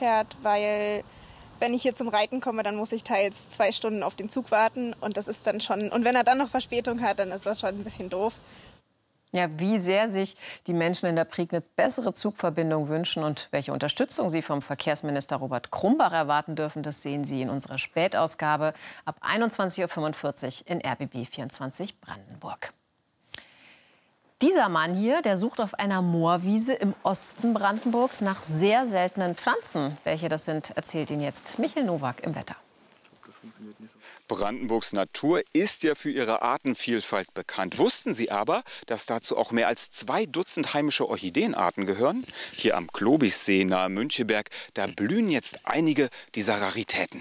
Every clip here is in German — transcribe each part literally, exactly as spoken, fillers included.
fährt, weil wenn ich hier zum Reiten komme, dann muss ich teils zwei Stunden auf den Zug warten und das ist dann schon, und wenn er dann noch Verspätung hat, dann ist das schon ein bisschen doof. Ja, wie sehr sich die Menschen in der Prignitz bessere Zugverbindungen wünschen und welche Unterstützung sie vom Verkehrsminister Robert Krumbach erwarten dürfen, das sehen Sie in unserer Spätausgabe ab einundzwanzig Uhr fünfundvierzig in R B B vierundzwanzig Brandenburg. Dieser Mann hier, der sucht auf einer Moorwiese im Osten Brandenburgs nach sehr seltenen Pflanzen. Welche das sind, erzählt Ihnen jetzt Michael Nowak im Wetter. Brandenburgs Natur ist ja für ihre Artenvielfalt bekannt. Wussten Sie aber, dass dazu auch mehr als zwei Dutzend heimische Orchideenarten gehören? Hier am Klobichsee nahe Müncheberg, da blühen jetzt einige dieser Raritäten.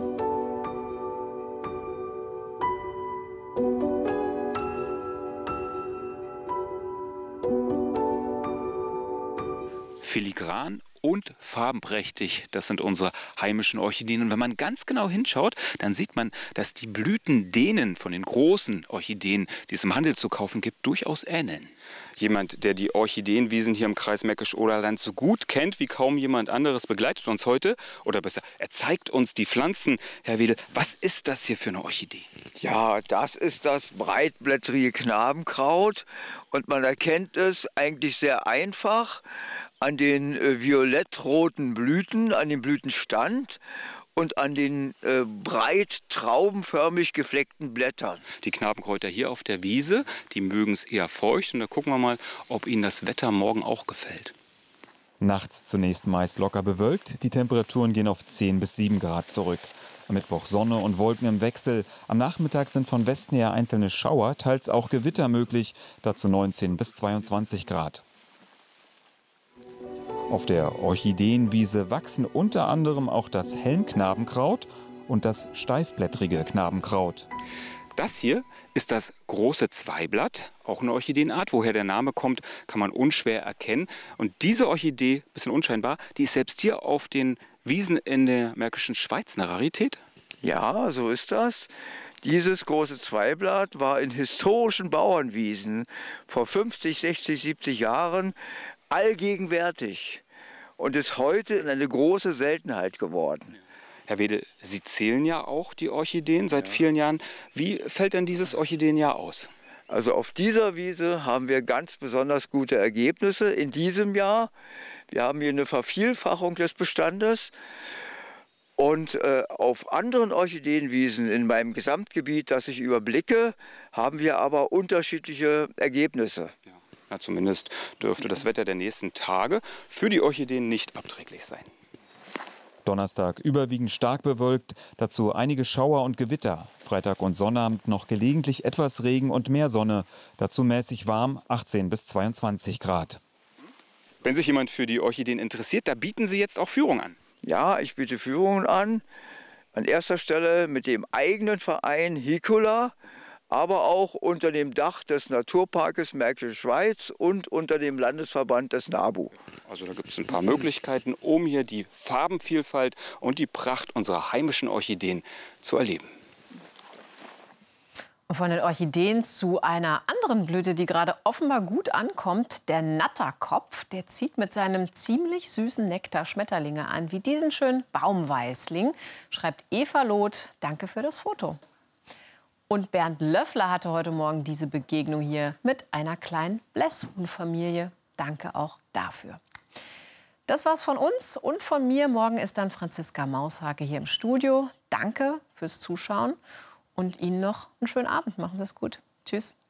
Filigran und farbenprächtig, das sind unsere heimischen Orchideen. Und wenn man ganz genau hinschaut, dann sieht man, dass die Blüten denen von den großen Orchideen, die es im Handel zu kaufen gibt, durchaus ähneln. Jemand, der die Orchideenwiesen hier im Kreis Märkisch-Oderland so gut kennt wie kaum jemand anderes, begleitet uns heute. Oder besser, er zeigt uns die Pflanzen. Herr Wedel, was ist das hier für eine Orchidee? Ja, das ist das breitblättrige Knabenkraut. Und man erkennt es eigentlich sehr einfach an den äh, violettroten Blüten, an dem Blütenstand und an den äh, breit traubenförmig gefleckten Blättern. Die Knabenkräuter hier auf der Wiese, die mögen es eher feucht. Und da gucken wir mal, ob Ihnen das Wetter morgen auch gefällt. Nachts zunächst meist locker bewölkt. Die Temperaturen gehen auf zehn bis sieben Grad zurück. Am Mittwoch Sonne und Wolken im Wechsel. Am Nachmittag sind von Westen her einzelne Schauer, teils auch Gewitter möglich. Dazu neunzehn bis zweiundzwanzig Grad. Auf der Orchideenwiese wachsen unter anderem auch das Helmknabenkraut und das steifblättrige Knabenkraut. Das hier ist das große Zweiblatt, auch eine Orchideenart. Woher der Name kommt, kann man unschwer erkennen. Und diese Orchidee, bisschen unscheinbar, die ist selbst hier auf den Wiesen in der Märkischen Schweiz eine Rarität? Ja, so ist das. Dieses große Zweiblatt war in historischen Bauernwiesen vor fünfzig, sechzig, siebzig Jahren allgegenwärtig und ist heute eine große Seltenheit geworden. Herr Wedel, Sie zählen ja auch die Orchideen seit ja. vielen Jahren. Wie fällt denn dieses Orchideenjahr aus? Also auf dieser Wiese haben wir ganz besonders gute Ergebnisse in diesem Jahr. Wir haben hier eine Vervielfachung des Bestandes. Und äh, auf anderen Orchideenwiesen in meinem Gesamtgebiet, das ich überblicke, haben wir aber unterschiedliche Ergebnisse. Ja. Na, zumindest dürfte das Wetter der nächsten Tage für die Orchideen nicht abträglich sein. Donnerstag überwiegend stark bewölkt, dazu einige Schauer und Gewitter. Freitag und Sonnabend noch gelegentlich etwas Regen und mehr Sonne. Dazu mäßig warm, achtzehn bis zweiundzwanzig Grad. Wenn sich jemand für die Orchideen interessiert, da bieten Sie jetzt auch Führung an. Ja, ich biete Führungen an. An erster Stelle mit dem eigenen Verein Hikula, aber auch unter dem Dach des Naturparkes Märkische Schweiz und unter dem Landesverband des NABU. Also da gibt es ein paar Möglichkeiten, um hier die Farbenvielfalt und die Pracht unserer heimischen Orchideen zu erleben. Und von den Orchideen zu einer anderen Blüte, die gerade offenbar gut ankommt. Der Natterkopf, der zieht mit seinem ziemlich süßen Nektar Schmetterlinge an, wie diesen schönen Baumweißling, schreibt Eva Loth. Danke für das Foto. Und Bernd Löffler hatte heute Morgen diese Begegnung hier mit einer kleinen Blässhuhnfamilie. Danke auch dafür. Das war's von uns und von mir. Morgen ist dann Franziska Maushage hier im Studio. Danke fürs Zuschauen und Ihnen noch einen schönen Abend. Machen Sie es gut. Tschüss.